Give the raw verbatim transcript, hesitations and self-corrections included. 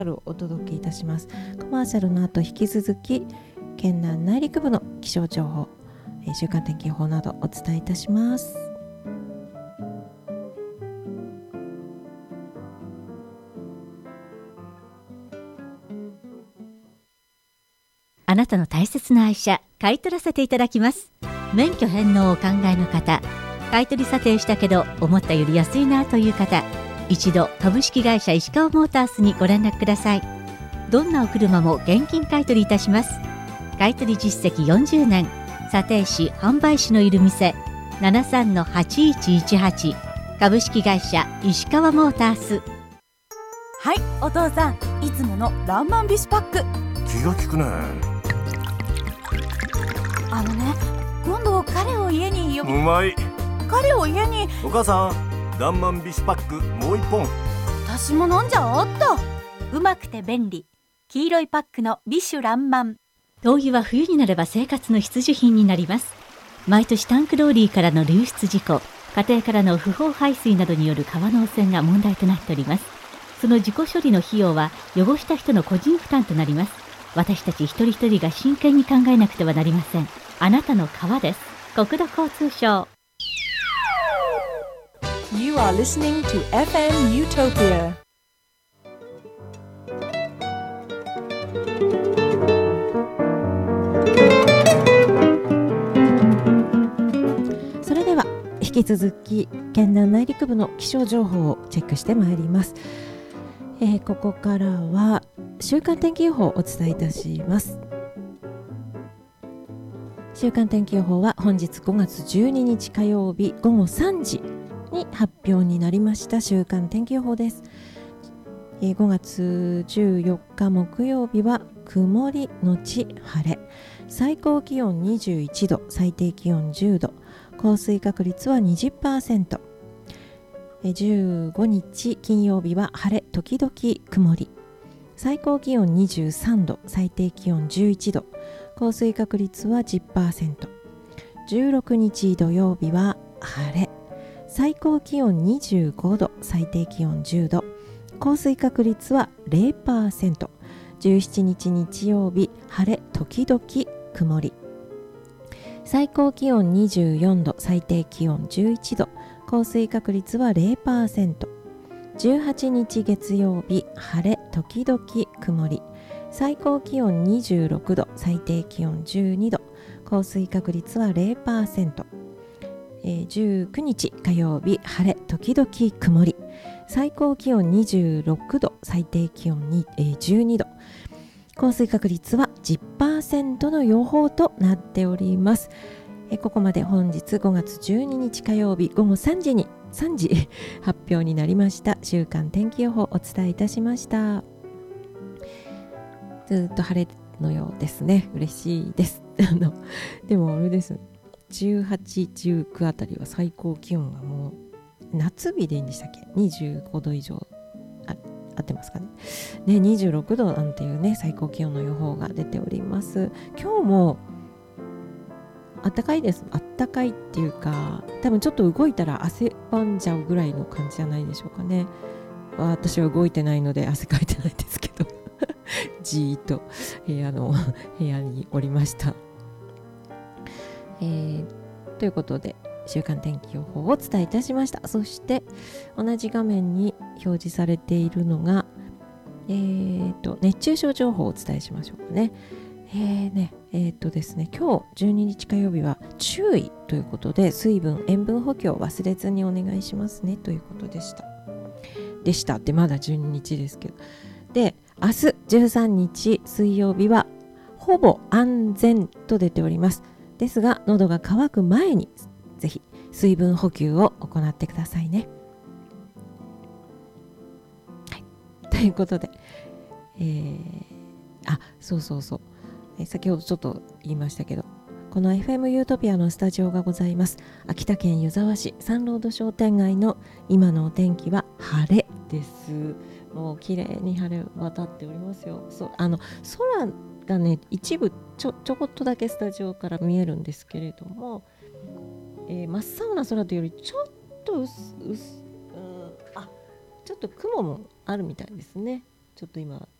をお届けいたします。コマーシャルの後引き続き県南内陸部の気象情報、週間天気予報などお伝えいたします。 あなたの大切な愛車、買い取らせていただきます。免許返納をお考えの方、買い取り査定したけど思ったより安いなという方、一度株式会社石川モータースにご連絡ください。どんなお車も現金買い取りいたします。買い取り実績よんじゅうねん、査定士販売士のいる店 ななさんのはちいちいちはち 株式会社石川モータース。 はい、お父さん、いつものランマンビシパック。 気が利くね。 あのね、今度彼を家に呼び、 うまい。 彼を家に。 お母さん、ランマンビシパックもう一本。 私も飲んじゃおっと。うまくて便利、黄色いパックのビシュランマン。 灯油は冬になれば生活の必需品になります。毎年タンクローリーからの流出事故、家庭からの不法排水などによる川の汚染が問題となっております。その事故処理の費用は汚した人の個人負担となります。私たち一人一人が真剣に考えなくてはなりません。あなたの川です。国土交通省。 You are listening to エフエム Utopia。 それでは引き続き県南内陸部の気象情報をチェックしてまいります。えー、ここからは週間天気予報をお伝えいたします。週間天気予報は本日ごがつじゅうににち火曜日ごごさんじに発表になりました週間天気予報です。えー、ごがつじゅうよっか木曜日は曇りのち晴れ、最高気温にじゅういちど、最低気温じゅうど、降水確率は にじゅっパーセント。じゅうごにち金曜日は晴れ時々曇り、最高気温にじゅうさんど、最低気温じゅういちど、降水確率は じゅっパーセント。じゅうろくにち土曜日は晴れ、最高気温にじゅうごど、最低気温じゅうど、降水確率は ゼロパーセント。じゅうしちにち日曜日晴れ時々曇り、最高気温にじゅうよんど、最低気温じゅういちど、降水確率は ゼロパーセント。じゅうはちにち月曜日晴れ時々曇り、最高気温にじゅうろくど、最低気温じゅうにど、降水確率は ゼロパーセント。えー、じゅうくにち火曜日晴れ時々曇り、最高気温にじゅうろくど、最低気温に、えー、じゅうにど、降水確率は じゅっパーセント の予報となっております。えー、ここまで本日ごがつじゅうににち火曜日ごごさんじにさんじ発表になりました週間天気予報をお伝えいたしました。ずっと晴れのようですね。嬉しいですあのでもあれです、じゅうはち、じゅうくあたりは最高気温がもう夏日でいいんでしたっけ、にじゅうごど以上 あ, 合ってますかね。ね、にじゅうろくどなんていうね最高気温の予報が出ております。今日もあったかいです。あったかいっていうか、多分ちょっと動いたら汗ばんじゃうぐらいの感じじゃないでしょうかね。私は動いてないので汗かいてないですけどじーっと部屋の部屋におりました。えー、ということで週間天気予報をお伝えいたしました。そして同じ画面に表示されているのが、えー、と熱中症情報をお伝えしましょうかね。えーね、えーとですね、今日じゅうににち火曜日は注意ということで、水分、塩分補給を忘れずにお願いしますねということでした。でしたってまだじゅうににちですけど。で、明日じゅうさんにち水曜日はほぼ安全と出ております。ですが、喉が渇く前にぜひ水分補給を行ってくださいね。はい。ということで、えー、あ、そうそうそう。先ほどちょっと言いましたけど、この エフエム ユートピアのスタジオがございます秋田県湯沢市サンロード商店街の今のお天気は晴れです。もう綺麗に晴れ渡っておりますよ。そう、あの空がね、一部ちょ、ちょこっとだけスタジオから見えるんですけれども、えー、真っ青な空というよりちょっと薄、薄、うん、あ、ちょっと雲もあるみたいですね。 ちょっと今